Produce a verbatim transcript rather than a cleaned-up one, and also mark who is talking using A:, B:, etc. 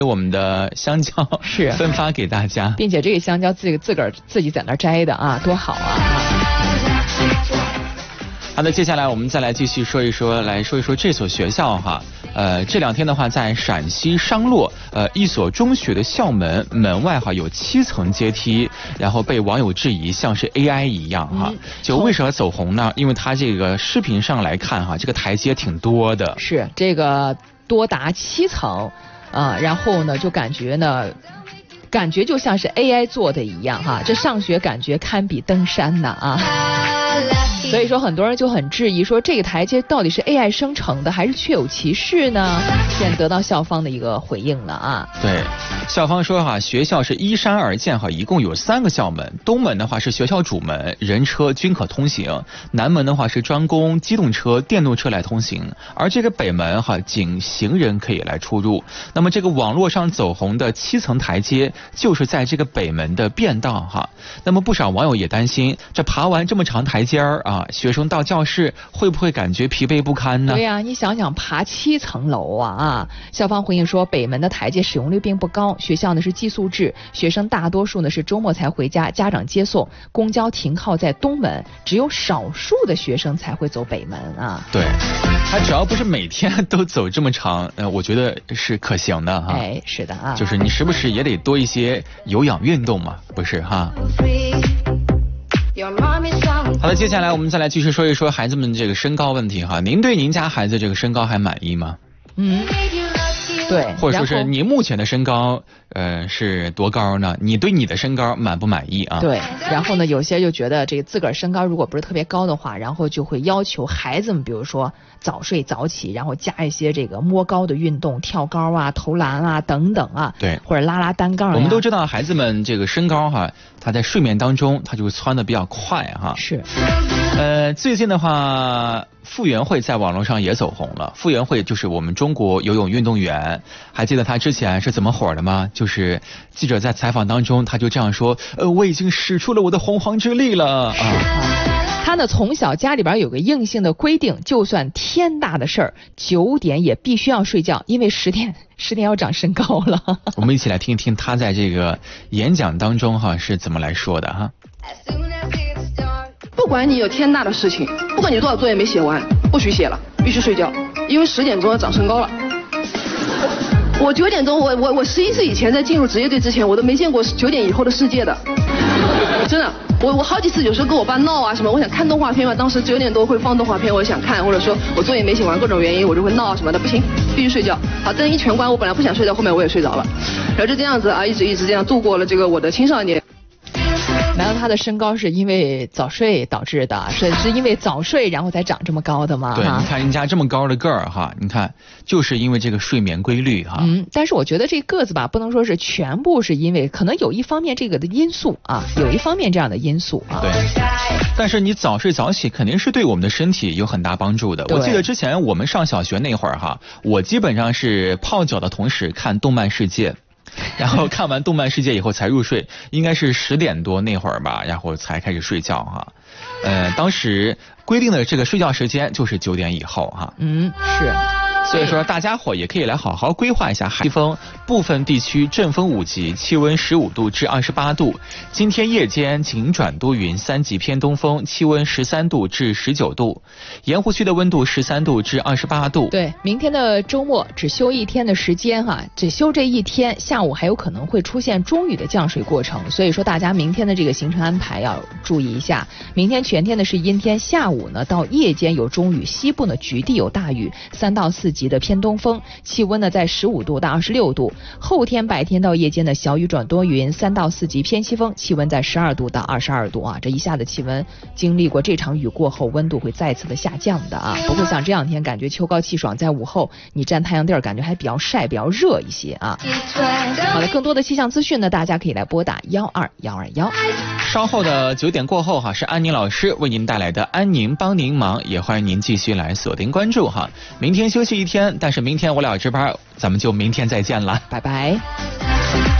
A: 我们的香蕉
B: 是
A: 分发给大家，
B: 并且这个香蕉自己自个儿自己在那儿摘的啊，多好啊！
A: 好的，接下来我们再来继续说一说，来说一说这所学校哈。呃，这两天的话，在陕西商洛呃一所中学的校门门外哈有七层阶梯，然后被网友质疑像是 A I 一样哈。嗯、就为什么走红呢？因为它这个视频上来看哈，这个台阶挺多的，
B: 是这个多达七层啊、呃，然后呢就感觉呢。感觉就像是 A I 做的一样哈，这上学感觉堪比登山呐啊！所以说很多人就很质疑说这个台阶到底是 A I 生成的还是确有其事呢？现在得到校方的一个回应了啊。
A: 对，校方说哈，学校是依山而建哈，一共有三个校门，东门的话是学校主门，人车均可通行；南门的话是专供机动车、电动车来通行，而这个北门哈仅行人可以来出入。那么这个网络上走红的七层台阶，就是在这个北门的便道哈。那么不少网友也担心，这爬完这么长台阶儿啊，学生到教室会不会感觉疲惫不堪呢？
B: 对呀、啊，你想想爬七层楼啊啊！校方回应说，北门的台阶使用率并不高，学校呢是寄宿制，学生大多数呢是周末才回家，家长接送，公交停靠在东门，只有少数的学生才会走北门啊。
A: 对，他只要不是每天都走这么长，呃，我觉得是可行的哈。
B: 哎，是的啊，
A: 就是你时不时也得多一些有氧运动嘛，不是哈？好了，接下来我们再来继续说一说孩子们这个身高问题哈。您对您家孩子这个身高还满意吗？
B: 嗯，对，
A: 或者说是你目前的身高呃是多高呢？你对你的身高满不满意啊？
B: 对，然后呢，有些就觉得这个自个儿身高如果不是特别高的话，然后就会要求孩子们，比如说早睡早起，然后加一些这个摸高的运动，跳高啊、投篮啊等等啊，
A: 对，
B: 或者拉拉单杠、啊。
A: 我们都知道孩子们这个身高哈，他在睡眠当中他就蹿得比较快哈。
B: 是。
A: 呃，最近的话，傅园慧在网络上也走红了。傅园慧就是我们中国游泳运动员，还记得他之前是怎么火的吗？就是记者在采访当中，他就这样说：呃，我已经使出了我的洪荒之力了啊。
B: 他呢从小家里边有个硬性的规定，就算天大的事儿，九点也必须要睡觉，因为十点十点要长身高了。
A: 我们一起来听一听他在这个演讲当中哈是怎么来说的哈。
C: 不管你有天大的事情，不管你多少作业没写完，不许写了，必须睡觉，因为十点钟要长身高了。我九点钟，我我我十一岁以前在进入职业队之前，我都没见过九点以后的世界的，真的。我我好几次有时候跟我爸闹啊什么，我想看动画片嘛，当时九点多会放动画片，我想看，或者说我作业没写完，各种原因我就会闹啊什么的，不行，必须睡觉。好，灯一全关，我本来不想睡觉，后面我也睡着了，然后就这样子啊，一直一直这样度过了这个我的青少年。
B: 难道他的身高是因为早睡导致的？是是因为早睡然后才长这么高的吗？
A: 对，你看人家这么高的个儿哈，你看就是因为这个睡眠规律哈。
B: 嗯，但是我觉得这个子吧，不能说是全部是因为，可能有一方面这个的因素啊，有一方面这样的因素啊。
A: 对，但是你早睡早起肯定是对我们的身体有很大帮助的。我记得之前我们上小学那会儿哈，我基本上是泡脚的同时看动漫世界。然后看完动漫世界以后才入睡，应该是十点多那会儿吧，然后才开始睡觉哈。呃，当时规定的这个睡觉时间就是九点以后哈。
B: 嗯，是。
A: 所以说大家伙也可以来好好规划一下海风，部分地区阵风五级，气温十五度至二十八度。今天夜间晴转多云，三级偏东风，气温十三度至十九度。盐湖区的温度十三度至二十八度。
B: 对，明天的周末只休一天的时间哈，只休这一天，下午还有可能会出现中雨的降水过程，所以说大家明天的这个行程安排要注意一下。明天全天的是阴天，下午呢到夜间有中雨，西部呢局地有大雨，三到四级的偏东风，气温呢在十五度到二十六度。后天白天到夜间的小雨转多云，三到四级偏西风，气温在十二度到二十二度啊。这一下的气温经历过这场雨过后，温度会再次的下降的啊，不会像这两天感觉秋高气爽，在午后你站太阳地儿感觉还比较晒比较热一些啊。好的，更多的气象资讯呢，大家可以来拨打幺二幺二幺。
A: 稍后的九点过后哈，是安宁老师为您带来的安宁帮您忙，也欢迎您继续来锁定关注哈。明天休息一天，但是明天我俩值班，咱们就明天再见了，
B: 拜拜。